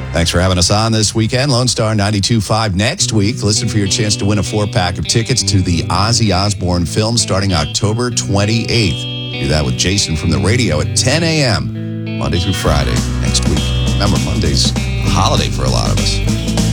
Thanks for having us on this weekend. Lone Star 92.5 next week. Listen for your chance to win a 4-pack of tickets to the Ozzy Osbourne film starting October 28th. Do that with Jason from the radio at 10 a.m. Monday through Friday next week. Remember, Monday's a holiday for a lot of us.